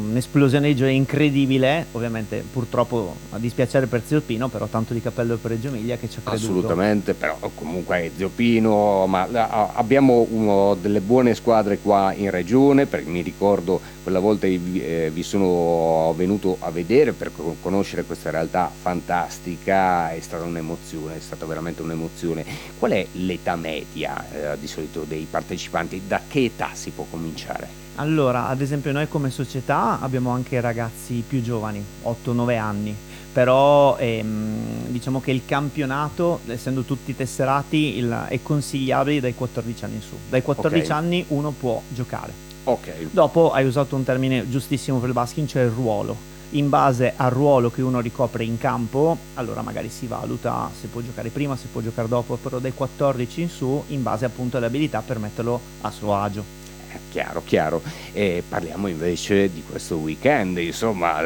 un'esplosione di gioia incredibile, ovviamente purtroppo a dispiacere per Zio Pino, però tanto di cappello per Reggio Emilia che ci ha creduto. Assolutamente, però comunque è Zio Pino, ma abbiamo delle buone squadre qua in regione, perché mi ricordo quella volta che vi sono venuto a vedere per conoscere questa realtà fantastica, è stata un'emozione, è stata veramente un'emozione. Qual è l'età media di solito dei partecipanti? Da che età si può cominciare? Allora, ad esempio noi come società abbiamo anche ragazzi più giovani, 8-9 anni, però diciamo che il campionato, essendo tutti tesserati, è consigliabile dai 14 anni in su. Dai Ok, 14 anni uno può giocare. ok. Dopo hai usato un termine giustissimo per il basket, cioè il ruolo. In base al ruolo che uno ricopre in campo, allora magari si valuta se può giocare prima, se può giocare dopo, però dai 14 in su, in base appunto alle abilità per metterlo a suo agio. Chiaro, chiaro. E parliamo invece di questo weekend, insomma,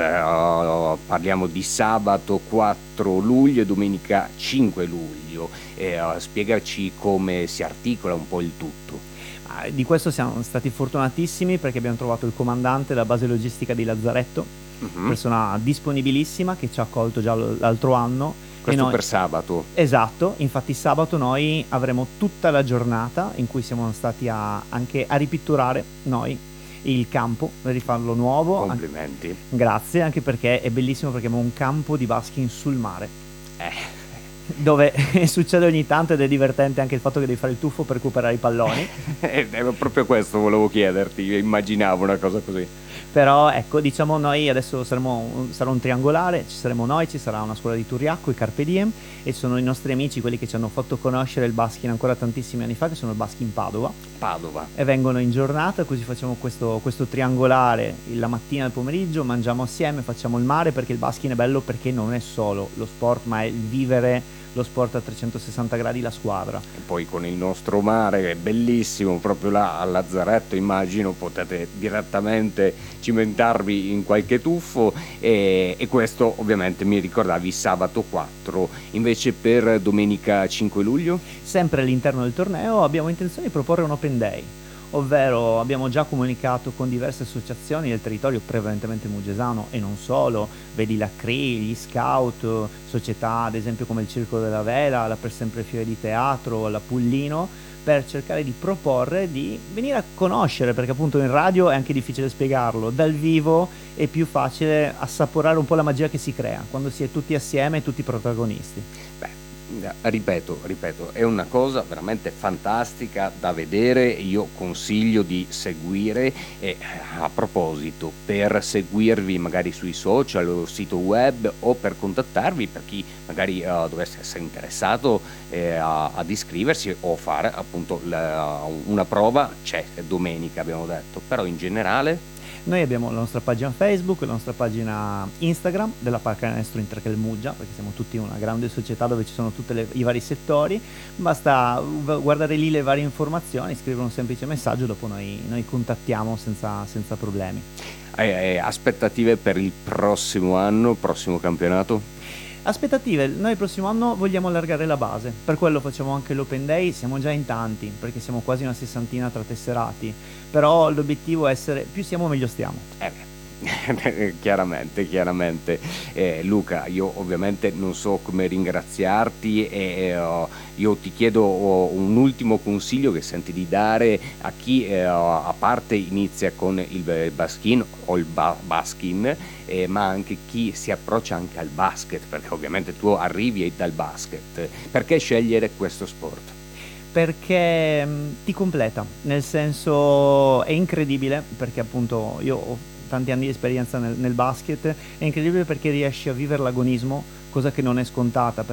parliamo di sabato 4 luglio e domenica 5 luglio. Spiegaci come si articola un po' il tutto. Di questo siamo stati fortunatissimi perché abbiamo trovato il comandante della base logistica di Lazzaretto, Mhm. persona disponibilissima che ci ha accolto già l'altro anno e Questo noi. per sabato. Esatto, infatti sabato noi avremo tutta la giornata in cui siamo stati anche a ripitturare noi il campo per rifarlo nuovo. Complimenti. Grazie, anche perché è bellissimo perché abbiamo un campo di basking sul mare Eh, dove succede ogni tanto ed è divertente anche il fatto che devi fare il tuffo per recuperare i palloni. proprio questo volevo chiederti, immaginavo una cosa così. Però ecco, diciamo noi adesso sarà un triangolare, ci saremo noi, ci sarà una scuola di Turiacco, i Carpe Diem, e sono i nostri amici, quelli che ci hanno fatto conoscere il basking ancora tantissimi anni fa, che sono il basking Padova, Padova. e vengono in giornata, così facciamo questo triangolare la mattina e il pomeriggio, mangiamo assieme, facciamo il mare, perché il basking è bello perché non è solo lo sport, ma è il vivere lo sport a 360 gradi, la squadra. E poi con il nostro mare che è bellissimo, proprio là a Lazzaretto immagino potete direttamente cimentarvi in qualche tuffo e questo ovviamente mi ricordavi sabato 4, invece per domenica 5 luglio? Sempre all'interno del torneo abbiamo intenzione di proporre un open day, ovvero abbiamo già comunicato con diverse associazioni del territorio prevalentemente mugesano e non solo, vedi la CRI, gli scout, società ad esempio come il Circolo della Vela, la Per Sempre Fiere di Teatro, la Pullino, per cercare di proporre di venire a conoscere, perché appunto in radio è anche difficile spiegarlo, dal vivo è più facile assaporare un po' la magia che si crea quando si è tutti assieme e tutti protagonisti. Beh, ripeto, è una cosa veramente fantastica da vedere, io consiglio di seguire e a proposito, per seguirvi magari sui social o sito web o per contattarvi per chi magari dovesse essere interessato ad iscriversi o fare appunto una prova, c'è domenica abbiamo detto, però in generale. Noi abbiamo la nostra pagina Facebook, la nostra pagina Instagram della Pallacanestro Interclub Muggia, perché siamo tutti una grande società dove ci sono tutti i vari settori, basta guardare lì le varie informazioni, scrivere un semplice messaggio, dopo noi contattiamo senza problemi. Aspettative per il prossimo anno, prossimo campionato? Aspettative, noi il prossimo anno vogliamo allargare la base, per quello facciamo anche l'Open Day, siamo già in tanti, perché siamo quasi una sessantina tra tesserati, però l'obiettivo è essere, più siamo meglio stiamo. Chiaramente, chiaramente. Luca, io ovviamente non so come ringraziarti io ti chiedo un ultimo consiglio che senti di dare a chi a parte inizia con il baskin o il baskin, ma anche chi si approccia anche al basket, perché ovviamente tu arrivi dal basket. Perché scegliere questo sport? Perché ti completa, nel senso è incredibile, perché appunto io ho tanti anni di esperienza nel basket, è incredibile perché riesci a vivere l'agonismo, cosa che non è scontata,